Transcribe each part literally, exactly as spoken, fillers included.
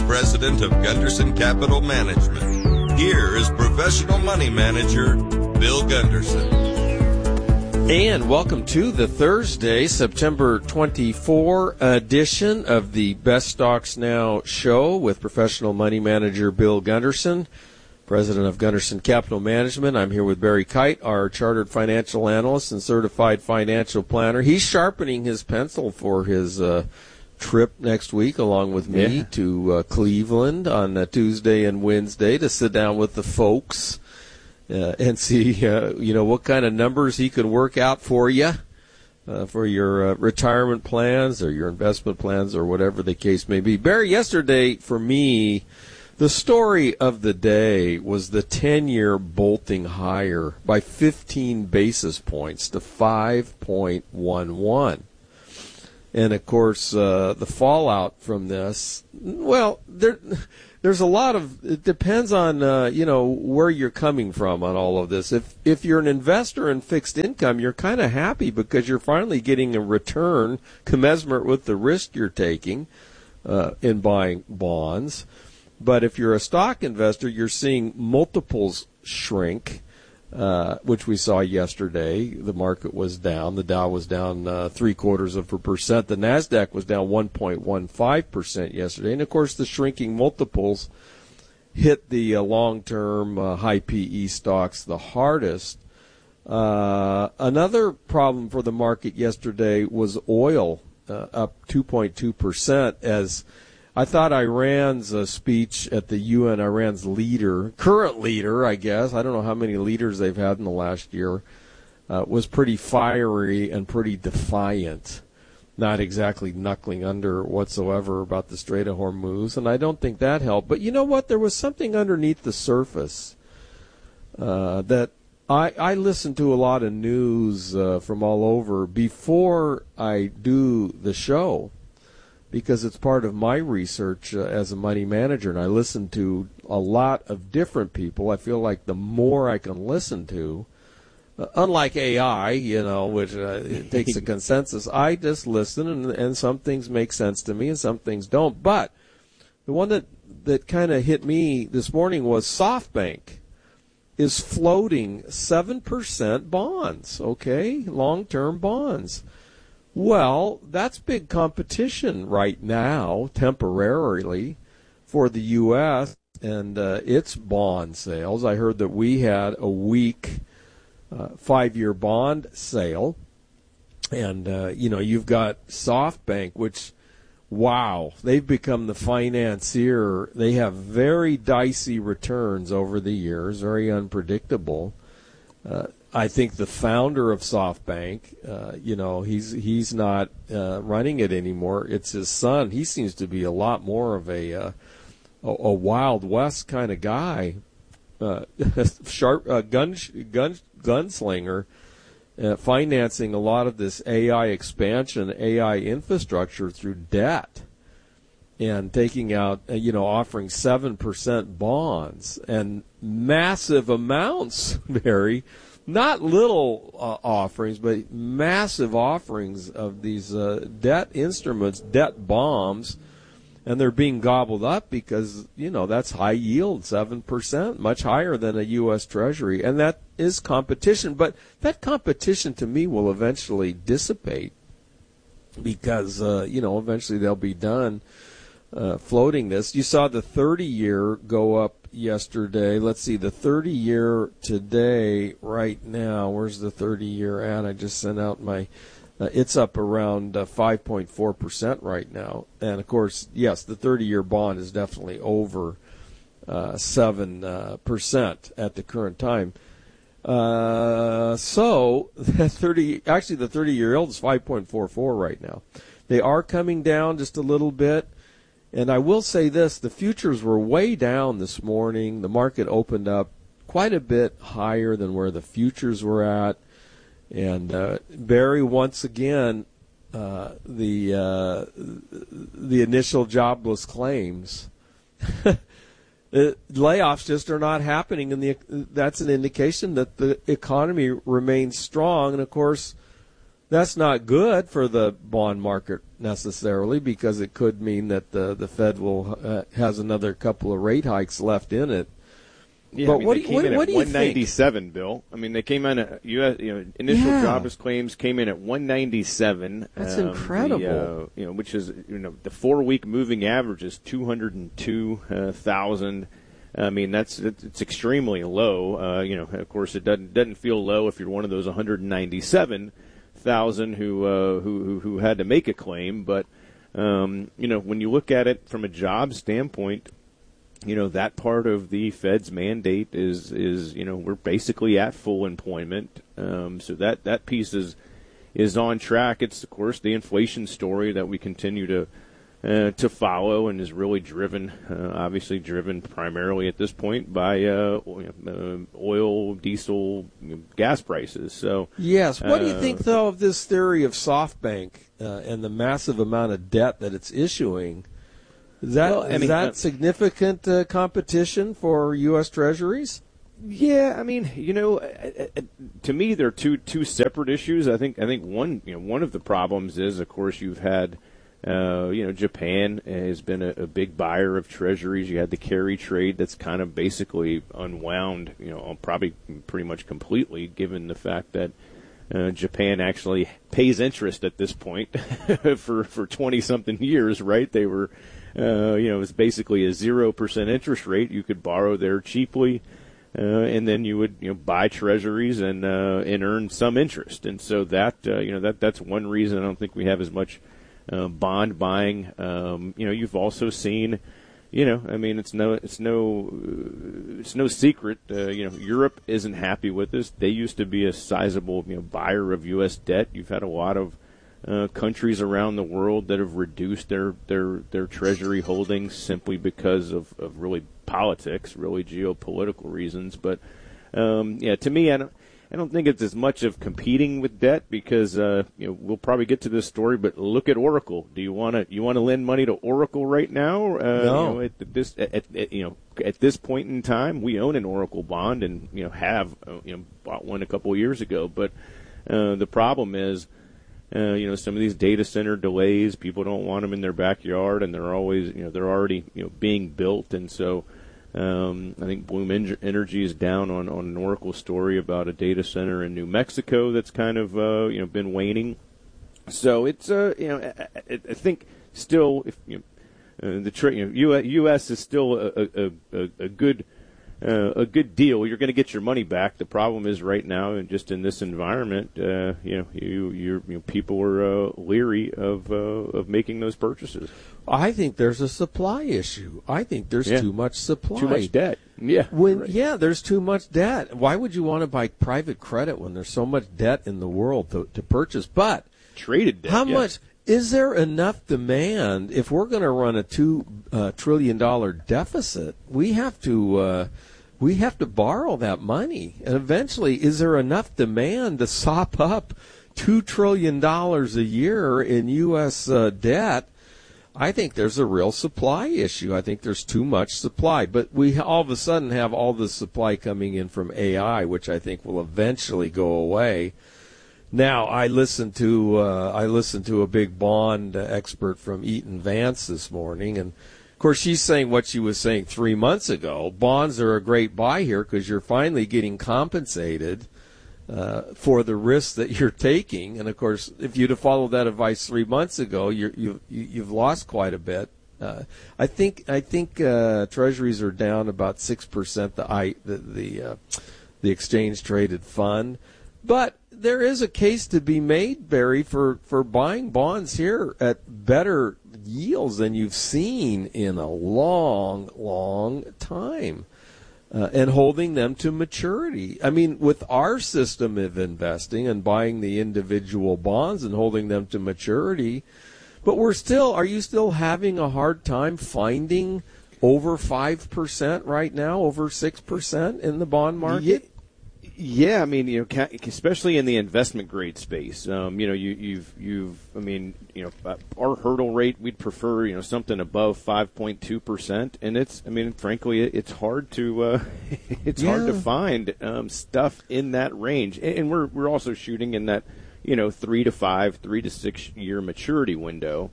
President of Gunderson Capital Management. Here is Professional Money Manager Bill Gunderson. And welcome to the Thursday, September twenty-fourth edition of the Best Stocks Now show with Professional Money Manager Bill Gunderson, President of Gunderson Capital Management. I'm here with Barry Kite, our Chartered Financial Analyst and Certified Financial Planner. He's sharpening his pencil for his uh, trip next week, along with me, yeah. to uh, Cleveland on uh, Tuesday and Wednesday to sit down with the folks uh, and see, uh, you know, what kind of numbers he can work out for you, uh, for your uh, retirement plans or your investment plans or whatever the case may be. Barry, yesterday for me, the story of the day was the ten-year bolting higher by fifteen basis points to five point one one. And, of course, uh, the fallout from this, well, there, there's a lot of, it depends on, uh, you know, where you're coming from on all of this. If if you're an investor in fixed income, you're kind of happy because you're finally getting a return commensurate with the risk you're taking uh, in buying bonds. But if you're a stock investor, you're seeing multiples shrink. Uh, which we saw yesterday. The market was down. The Dow was down uh, three quarters of a percent. The NASDAQ was down one point one five percent yesterday. And, of course, the shrinking multiples hit the uh, long-term uh, high P E stocks the hardest. Uh, another problem for the market yesterday was oil, uh, up two point two percent as I thought Iran's uh, speech at the U N, Iran's leader, current leader, I guess, I don't know how many leaders they've had in the last year, uh, was pretty fiery and pretty defiant, not exactly knuckling under whatsoever about the Strait of Hormuz, and I don't think that helped. But you know what? There was something underneath the surface uh, that I, I listen to a lot of news uh, from all over before I do the show, because it's part of my research uh, as a money manager, and I listen to a lot of different people. I feel like the more I can listen to, uh, unlike A I, you know, which uh, it takes a consensus, I just listen, and, and some things make sense to me and some things don't. But the one that, that kind of hit me this morning was SoftBank is floating seven percent bonds, okay, long-term bonds. Well, that's big competition right now, temporarily, for the U S and uh, its bond sales. I heard that we had a weak uh, five-year bond sale. And, uh, you know, you've got SoftBank, which, wow, they've become the financier. They have very dicey returns over the years, very unpredictable. Uh, I think the founder of SoftBank, uh, you know, he's he's not uh, running it anymore. It's his son. He seems to be a lot more of a uh, a, a Wild West kind of guy, uh, sharp uh, gun gun gunslinger, uh, financing a lot of this A I expansion, A I infrastructure through debt, and taking out, uh, you know, offering seven percent bonds and massive amounts, Barry. Not little uh, offerings, but massive offerings of these uh, debt instruments, debt bombs, and they're being gobbled up because, you know, that's high yield, seven percent, much higher than a U S Treasury, and that is competition. But that competition, to me, will eventually dissipate because, uh, you know, eventually they'll be done uh, floating this. You saw the thirty-year go up yesterday. Let's see, the thirty-year today, right now, where's the thirty-year at? I just sent out my, uh, it's up around uh, five point four percent right now. And, of course, yes, the thirty-year bond is definitely over uh, seven percent uh, at the current time. Uh, so, that thirty, actually the thirty-year old is five point four four right now. They are coming down just a little bit. And I will say this, the futures were way down this morning. The market opened up quite a bit higher than where the futures were at. And uh, Barry, once again, uh, the uh, the initial jobless claims, layoffs just are not happening, and the, that's an indication that the economy remains strong. And, of course, that's not good for the bond market necessarily, because it could mean that the the Fed will uh, has another couple of rate hikes left in it. Yeah, but I mean, what they do, came what, in what at do you one ninety-seven, think? Bill. I mean, they came in at U S, you know, initial Yeah. jobless claims came in at one ninety-seven. That's um, incredible. The, uh, you know, which is, you know, the four-week moving average is two hundred two thousand. I mean, that's it's extremely low. Uh, you know, of course, it doesn't doesn't feel low if you're one of those one hundred ninety-seven thousand who uh, who who who had to make a claim. But um, you know, when you look at it from a job standpoint, you know, that part of the Fed's mandate is, is you know, we're basically at full employment. Um, so that, that piece is is on track. It's, of course, the inflation story that we continue to uh, to follow and is really driven, uh, obviously driven primarily at this point by uh, oil, diesel, gas prices. So Yes. What do you uh, think, though, of this theory of SoftBank uh, and the massive amount of debt that it's issuing? Is that, Well, I is mean, that uh, significant uh, competition for U S Treasuries? Yeah, I mean, you know, uh, uh, to me, they're two two separate issues. I think I think one you know one of the problems is, of course, you've had, uh, you know, Japan has been a, a big buyer of Treasuries. You had the carry trade that's kind of basically unwound, you know, probably pretty much completely, given the fact that uh, Japan actually pays interest at this point for for twenty something years, right? They were. Uh, you know, it's basically a zero percent interest rate. You could borrow there cheaply, uh, and then you would, you know, buy treasuries and uh, and earn some interest. And so that, uh, you know, that that's one reason I don't think we have as much uh, bond buying. Um, you know, you've also seen, you know, I mean, it's no, it's no, uh, it's no secret. Uh, you know, Europe isn't happy with this. They used to be a sizable, you know, buyer of U S debt. You've had a lot of Uh, countries around the world that have reduced their, their, their treasury holdings simply because of, of really politics, really geopolitical reasons. But um, yeah, to me, I don't I don't think it's as much of competing with debt because uh, you know we'll probably get to this story. But look at Oracle. Do you want to you want to lend money to Oracle right now? Uh, No. You know, at this at, at, you know at this point in time, we own an Oracle bond and you know have uh, you know bought one a couple of years ago. But uh, the problem is. Uh, you know, some of these data center delays, people don't want them in their backyard, and they're always, you know, they're already, you know, being built. And so um, I think Bloom Energy is down on, on an Oracle story about a data center in New Mexico that's kind of, uh, you know, been waning. So it's, uh, you know, I, I think still, if you know, uh, the tra- you know, U S is still a, a, a, a good Uh, a good deal. You're going to get your money back. The problem is right now, and just in this environment, uh, you know, you, you're, you know, people are uh, leery of uh, of making those purchases. I think there's a supply issue. I think there's Yeah. too much supply. Too much debt. Yeah. When right. yeah, there's too much debt. Why would you want to buy private credit when there's so much debt in the world to, to purchase? But Traded debt. how yeah. much is there enough demand if we're going to run a two uh, trillion dollar deficit? We have to. Uh, We have to borrow that money. And eventually, is there enough demand to sop up two trillion dollars a year in U S uh, debt? I think there's a real supply issue. I think there's too much supply. But we all of a sudden have all this supply coming in from A I, which I think will eventually go away. Now, I listened to uh, I listened to a big bond expert from Eaton Vance this morning, and of course, she's saying what she was saying three months ago. Bonds are a great buy here because you're finally getting compensated uh, for the risk that you're taking. And, of course, if you'd have followed that advice three months ago, you're, you, you've lost quite a bit. Uh, I think I think uh, treasuries are down about six percent, the, I, the, the, uh, the exchange-traded fund. But there is a case to be made, Barry, for, for buying bonds here at better yields than you've seen in a long, long time, uh, and holding them to maturity. I mean, with our system of investing and buying the individual bonds and holding them to maturity, but we're still, are you still having a hard time finding over five percent right now, over six percent in the bond market? Yeah. Yeah, I mean, you know, especially in the investment grade space, um, you know, you, you've, you've, I mean, you know, our hurdle rate, we'd prefer, you know, something above five point two percent, and it's, I mean, frankly, it's hard to, uh, it's yeah. hard to find um, stuff in that range, and we're we're also shooting in that, you know, three to five, three to six year maturity window.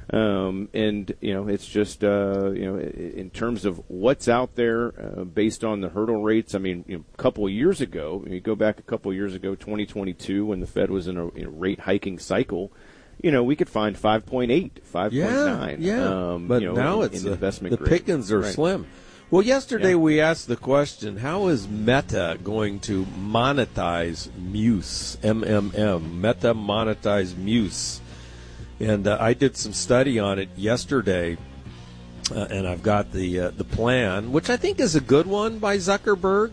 Um, and, you know, it's just, uh, you know, in terms of what's out there uh, based on the hurdle rates. I mean, you know, a couple of years ago, you go back a couple of years ago, twenty twenty-two, when the Fed was in a, in a rate hiking cycle, you know, we could find five point eight, five point nine. Yeah, yeah. Um, but you know, now in, it's in uh, investment the grade. pickings are Right. slim. Well, yesterday Yeah. we asked the question, how is Meta going to monetize Muse, M M M, Meta monetize Muse? And uh, I did some study on it yesterday, uh, and I've got the uh, the plan, which I think is a good one by Zuckerberg.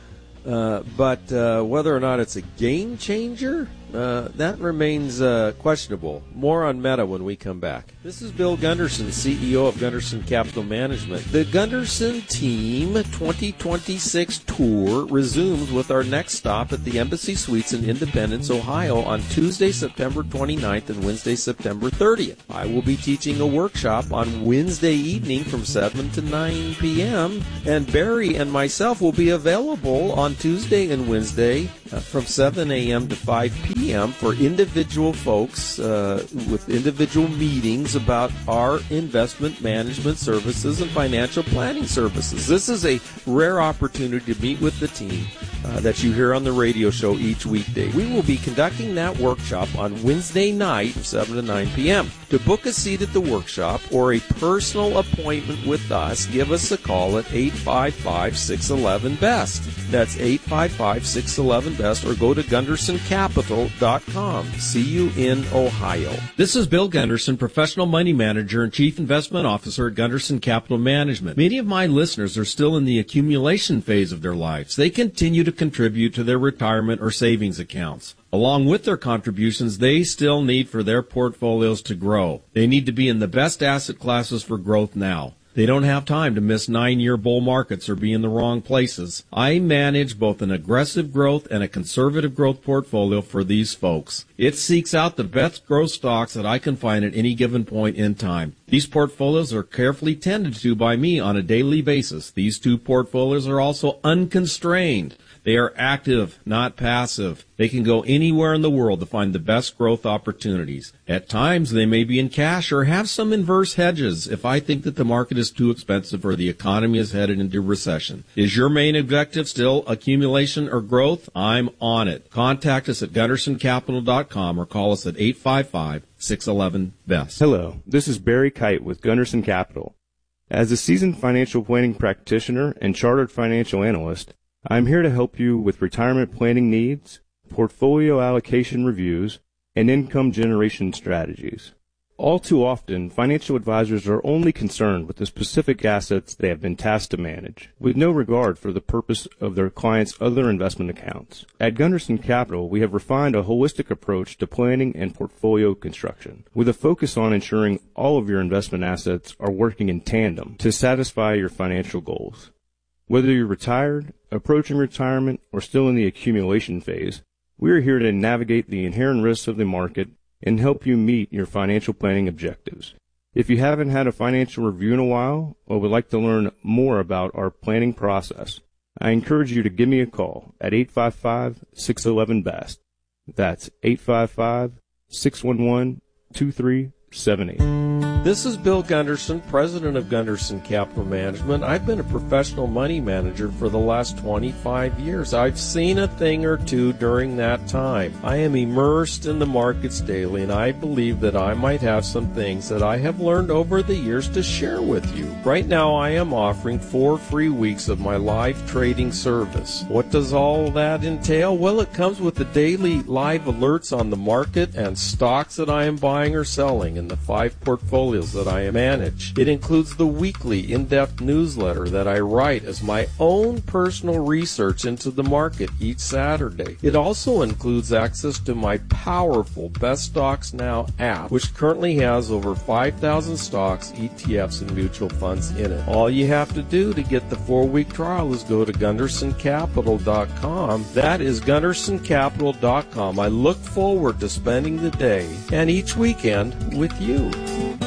Uh, but uh, whether or not it's a game changer, uh, that remains uh, questionable. More on Meta when we come back. This is Bill Gunderson, C E O of Gunderson Capital Management. The Gunderson Team twenty twenty-six tour resumes with our next stop at the Embassy Suites in Independence, Ohio on Tuesday, September twenty-ninth and Wednesday, September thirtieth. I will be teaching a workshop on Wednesday evening from seven to nine p.m. and Barry and myself will be available on Tuesday and Wednesday uh, from seven a.m. to five p.m. for individual folks uh, with individual meetings about our investment management services and financial planning services. This is a rare opportunity to meet with the team uh, that you hear on the radio show each weekday. We will be conducting that workshop on Wednesday night from seven to nine p.m. To book a seat at the workshop or a personal appointment with us, give us a call at eight five five, six one one, B E S T. That's eight five five, six one one, B E S T, or go to gunderson capital dot com. See you in Ohio. This is Bill Gunderson, Professional Money Manager and Chief Investment Officer at Gunderson Capital Management. Many of my listeners are still in the accumulation phase of their lives. They continue to contribute to their retirement or savings accounts. Along with their contributions, they still need for their portfolios to grow. They need to be in the best asset classes for growth now. They don't have time to miss nine-year bull markets or be in the wrong places. I manage both an aggressive growth and a conservative growth portfolio for these folks. It seeks out the best growth stocks that I can find at any given point in time. These portfolios are carefully tended to by me on a daily basis. These two portfolios are also unconstrained. They are active, not passive. They can go anywhere in the world to find the best growth opportunities. At times, they may be in cash or have some inverse hedges if I think that the market is too expensive or the economy is headed into recession. Is your main objective still accumulation or growth? I'm on it. Contact us at gunderson capital dot com or call us at eight five five, six one one, B E S T. Hello, this is Barry Kite with Gunderson Capital. As a seasoned financial planning practitioner and chartered financial analyst, I'm here to help you with retirement planning needs, portfolio allocation reviews, and income generation strategies. All too often, financial advisors are only concerned with the specific assets they have been tasked to manage, with no regard for the purpose of their clients' other investment accounts. At Gunderson Capital, we have refined a holistic approach to planning and portfolio construction, with a focus on ensuring all of your investment assets are working in tandem to satisfy your financial goals. Whether you're retired, approaching retirement, or still in the accumulation phase, we are here to navigate the inherent risks of the market and help you meet your financial planning objectives. If you haven't had a financial review in a while or would like to learn more about our planning process, I encourage you to give me a call at eight five five, six one one, B E S T. That's eight five five, six one one, two three seven eight. This is Bill Gunderson, president of Gunderson Capital Management. I've been a professional money manager for the last twenty-five years. I've seen a thing or two during that time. I am immersed in the markets daily, and I believe that I might have some things that I have learned over the years to share with you. Right now, I am offering four free weeks of my live trading service. What does all that entail? Well, it comes with the daily live alerts on the market and stocks that I am buying or selling in the five portfolios that I manage. It includes the weekly in-depth newsletter that I write as my own personal research into the market each Saturday. It also includes access to my powerful Best Stocks Now app, which currently has over five thousand stocks, E T Fs, and mutual funds in it. All you have to do to get the four-week trial is go to gunderson capital dot com. That is gunderson capital dot com. I look forward to spending the day and each weekend with you.